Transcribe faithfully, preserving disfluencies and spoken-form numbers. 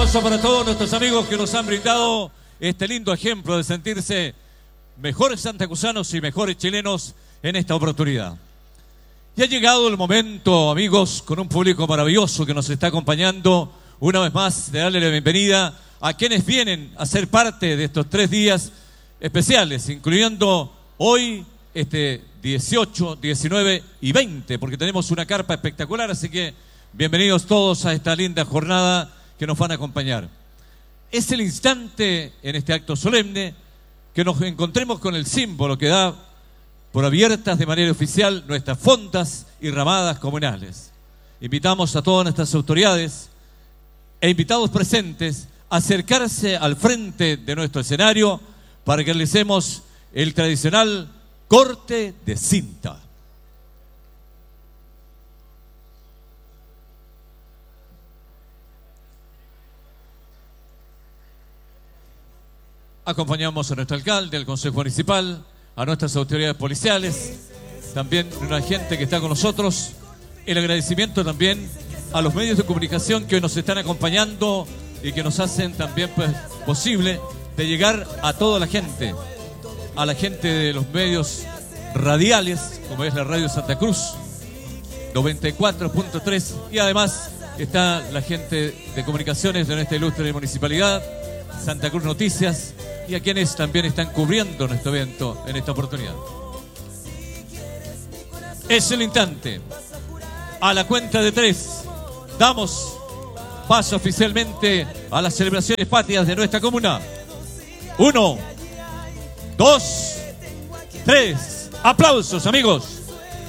aplauso para todos nuestros amigos que nos han brindado este lindo ejemplo de sentirse mejores santacruzanos y mejores chilenos en esta oportunidad. Y ha llegado el momento, amigos, con un público maravilloso que nos está acompañando, una vez más, de darle la bienvenida a quienes vienen a ser parte de estos tres días especiales, incluyendo hoy, este dieciocho, diecinueve y veinte, porque tenemos una carpa espectacular, así que bienvenidos todos a esta linda jornada que nos van a acompañar. Es el instante en este acto solemne que nos encontremos con el símbolo que da por abiertas de manera oficial nuestras fondas y ramadas comunales. Invitamos a todas nuestras autoridades e invitados presentes a acercarse al frente de nuestro escenario para que realicemos el tradicional corte de cinta. Acompañamos a nuestro alcalde, al Consejo Municipal, a nuestras autoridades policiales, también una gente que está con nosotros. El agradecimiento también a los medios de comunicación que hoy nos están acompañando y que nos hacen también pues, posible de llegar a toda la gente, a la gente de los medios radiales, como es la Radio Santa Cruz, noventa y cuatro punto tres, y además está la gente de comunicaciones de nuestra ilustre municipalidad, Santa Cruz Noticias, y a quienes también están cubriendo nuestro evento en esta oportunidad. Es el instante. A la cuenta de tres, damos paso oficialmente a las celebraciones patrias de nuestra comuna. Uno, dos, tres. ¡Aplausos, amigos!